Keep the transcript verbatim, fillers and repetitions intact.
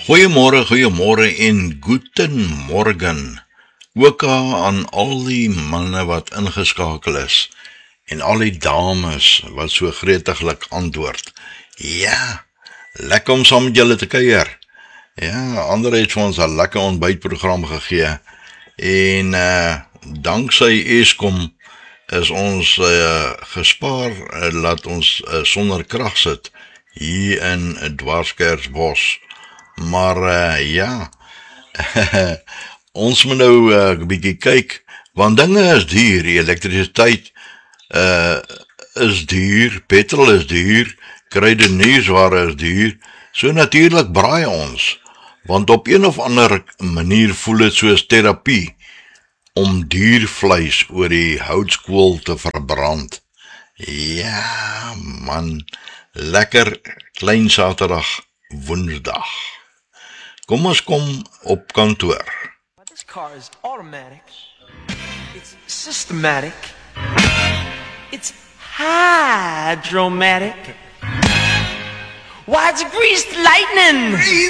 Goeiemôre, goeiemôre en goeiemorgen. Ook aan al die manne wat ingeskakel is en al die dames wat so gretiglik antwoord. Ja, lekker om saam met julle te kuier. Ja, ander het vir ons 'n lekker ontbytprogram gegee en uh, danksy Eskom is ons uh, gespaar, uh, laat ons uh, sonder krag sit hier in Dwarskersbos. Maar uh, ja, ons moet nou 'n uh, bietjie kyk, want dinge is duur, elektrisiteit uh, is duur, petrol is duur, kruideniersware is duur, so natuurlik braai ons, want op een of ander manier voel dit soos terapie, om diervleis oor die houtskool te verbrand. Ja, man, lekker klein Saterdag, Woensdag. Kom ons kom op kantoor. This car is automatic. It's systematic. It's hydromatic. Why, it's greased lightning.